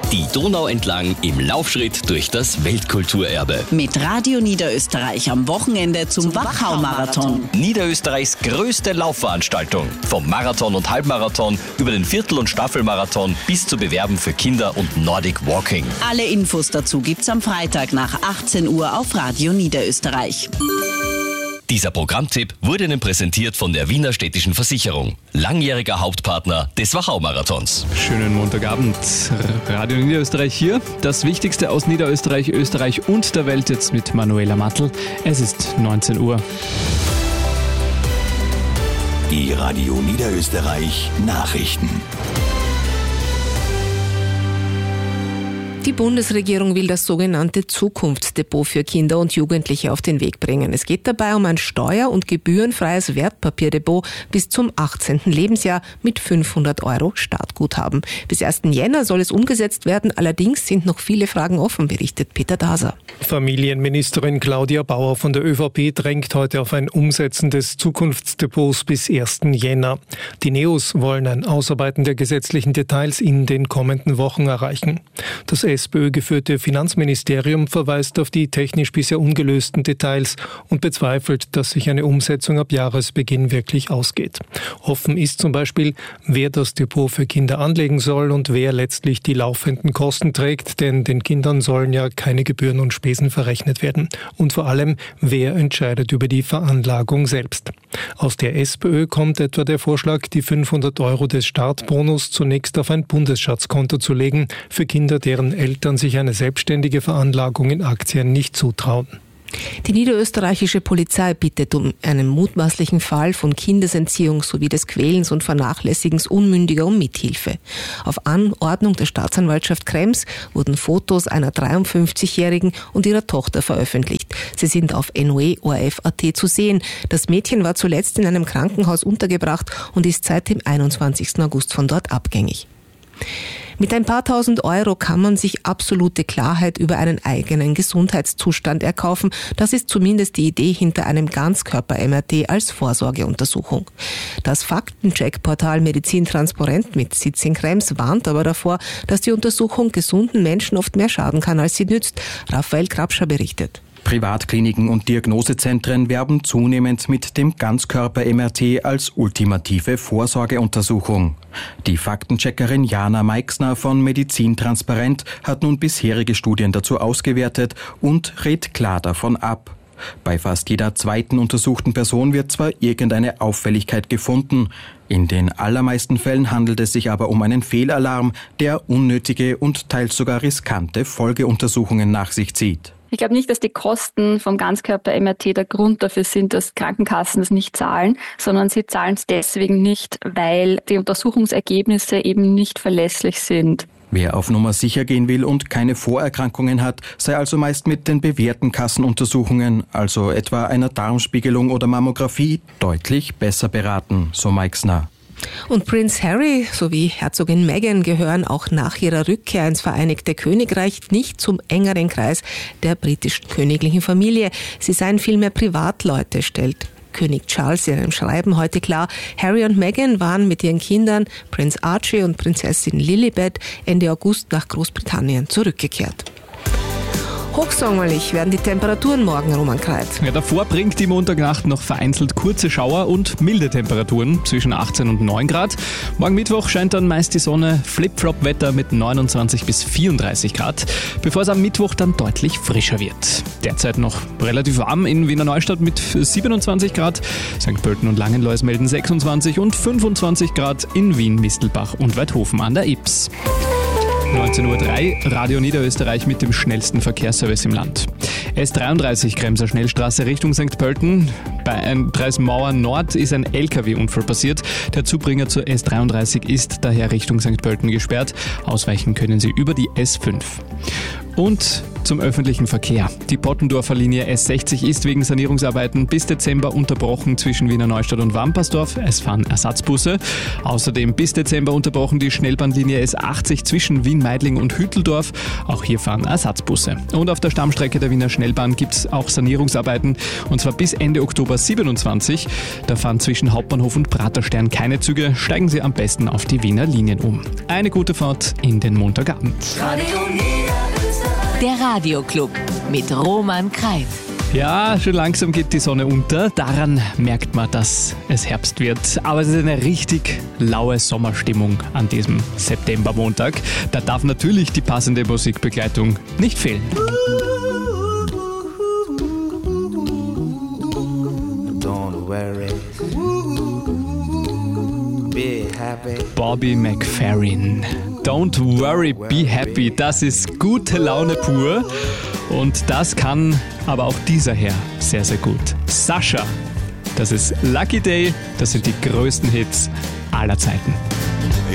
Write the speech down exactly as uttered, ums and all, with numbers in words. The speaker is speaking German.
Die Donau entlang im Laufschritt durch das Weltkulturerbe. Mit Radio Niederösterreich am Wochenende zum, zum Wachau-Marathon. Niederösterreichs größte Laufveranstaltung. Vom Marathon und Halbmarathon über den Viertel- und Staffelmarathon bis zu Bewerben für Kinder und Nordic Walking. Alle Infos dazu gibt's am Freitag nach achtzehn Uhr auf Radio Niederösterreich. Dieser Programmtipp wurde Ihnen präsentiert von der Wiener Städtischen Versicherung, langjähriger Hauptpartner des Wachau-Marathons. Schönen Montagabend, Radio Niederösterreich hier. Das Wichtigste aus Niederösterreich, Österreich und der Welt jetzt mit Manuela Mattl. Es ist neunzehn Uhr. Die Radio Niederösterreich Nachrichten. Die Bundesregierung will das sogenannte Zukunftsdepot für Kinder und Jugendliche auf den Weg bringen. Es geht dabei um ein steuer- und gebührenfreies Wertpapierdepot bis zum achtzehnten Lebensjahr mit fünfhundert Euro Startguthaben. Bis ersten Jänner soll es umgesetzt werden, allerdings sind noch viele Fragen offen, berichtet Peter Daser. Familienministerin Claudia Bauer von der ÖVP drängt heute auf ein Umsetzen des Zukunftsdepots bis ersten Jänner. Die Neos wollen ein Ausarbeiten der gesetzlichen Details in den kommenden Wochen erreichen. Das SPÖ-geführte Finanzministerium verweist auf die technisch bisher ungelösten Details und bezweifelt, dass sich eine Umsetzung ab Jahresbeginn wirklich ausgeht. Offen ist zum Beispiel, wer das Depot für Kinder anlegen soll und wer letztlich die laufenden Kosten trägt, denn den Kindern sollen ja keine Gebühren und Spesen verrechnet werden. Und vor allem, wer entscheidet über die Veranlagung selbst. Aus der SPÖ kommt etwa der Vorschlag, die fünfhundert Euro des Startbonus zunächst auf ein Bundesschatzkonto zu legen, für Kinder, deren Eltern sich eine selbstständige Veranlagung in Aktien nicht zutrauen. Die niederösterreichische Polizei bittet um einen mutmaßlichen Fall von Kindesentziehung sowie des Quälens und Vernachlässigens Unmündiger um Mithilfe. Auf Anordnung der Staatsanwaltschaft Krems wurden Fotos einer dreiundfünfzigjährigen und ihrer Tochter veröffentlicht. Sie sind auf N O E O R F Punkt A T zu sehen. Das Mädchen war zuletzt in einem Krankenhaus untergebracht und ist seit dem einundzwanzigsten August von dort abgängig. Mit ein paar tausend Euro kann man sich absolute Klarheit über einen eigenen Gesundheitszustand erkaufen. Das ist zumindest die Idee hinter einem Ganzkörper-M R T als Vorsorgeuntersuchung. Das Faktencheck-Portal Medizin Transparent mit Sitz in Krems warnt aber davor, dass die Untersuchung gesunden Menschen oft mehr schaden kann, als sie nützt. Raphael Krapscher berichtet. Privatkliniken und Diagnosezentren werben zunehmend mit dem Ganzkörper-M R T als ultimative Vorsorgeuntersuchung. Die Faktencheckerin Jana Meixner von Medizin Transparent hat nun bisherige Studien dazu ausgewertet und rät klar davon ab. Bei fast jeder zweiten untersuchten Person wird zwar irgendeine Auffälligkeit gefunden, in den allermeisten Fällen handelt es sich aber um einen Fehlalarm, der unnötige und teils sogar riskante Folgeuntersuchungen nach sich zieht. Ich glaube nicht, dass die Kosten vom Ganzkörper-M R T der Grund dafür sind, dass Krankenkassen es nicht zahlen, sondern sie zahlen es deswegen nicht, weil die Untersuchungsergebnisse eben nicht verlässlich sind. Wer auf Nummer sicher gehen will und keine Vorerkrankungen hat, sei also meist mit den bewährten Kassenuntersuchungen, also etwa einer Darmspiegelung oder Mammographie, deutlich besser beraten, so Meixner. Und Prinz Harry sowie Herzogin Meghan gehören auch nach ihrer Rückkehr ins Vereinigte Königreich nicht zum engeren Kreis der britischen königlichen Familie. Sie seien vielmehr Privatleute, stellt König Charles in einem Schreiben heute klar. Harry und Meghan waren mit ihren Kindern Prinz Archie und Prinzessin Lilibet Ende August nach Großbritannien zurückgekehrt. Hochsommerlich werden die Temperaturen morgen, Roman Kreit. Ja, davor bringt die Montagnacht noch vereinzelt kurze Schauer und milde Temperaturen zwischen achtzehn und neun Grad. Morgen Mittwoch scheint dann meist die Sonne, Flip-Flop-Wetter mit neunundzwanzig bis vierunddreißig Grad, bevor es am Mittwoch dann deutlich frischer wird. Derzeit noch relativ warm in Wiener Neustadt mit siebenundzwanzig Grad, Sankt Pölten und Langenlois melden sechsundzwanzig und fünfundzwanzig Grad in Wien, Mistelbach und Weidhofen an der Ips. neunzehn Uhr drei, Radio Niederösterreich mit dem schnellsten Verkehrsservice im Land. S dreiunddreißig Kremser Schnellstraße Richtung Sankt Pölten. Bei Dreismauer Nord ist ein L K W-Unfall passiert. Der Zubringer zur S dreiunddreißig ist daher Richtung Sankt Pölten gesperrt. Ausweichen können Sie über die S fünf. Und zum öffentlichen Verkehr. Die Pottendorfer Linie S sechzig ist wegen Sanierungsarbeiten bis Dezember unterbrochen zwischen Wiener Neustadt und Wampersdorf. Es fahren Ersatzbusse. Außerdem bis Dezember unterbrochen die Schnellbahnlinie S achtzig zwischen Wien-Meidling und Hütteldorf. Auch hier fahren Ersatzbusse. Und auf der Stammstrecke der Wiener Schnellbahn gibt es auch Sanierungsarbeiten, und zwar bis Ende Oktober siebenundzwanzig. Da fahren zwischen Hauptbahnhof und Praterstern keine Züge. Steigen Sie am besten auf die Wiener Linien um. Eine gute Fahrt in den Montagabend. Der Radioclub mit Roman Kreit. Ja, schon langsam geht die Sonne unter. Daran merkt man, dass es Herbst wird. Aber es ist eine richtig laue Sommerstimmung an diesem Septembermontag. Da darf natürlich die passende Musikbegleitung nicht fehlen. Don't worry. Be happy. Bobby McFerrin. Don't worry, be happy. Das ist gute Laune pur. Und das kann aber auch dieser Herr sehr, sehr gut. Sascha. Das ist Lucky Day. Das sind die größten Hits aller Zeiten.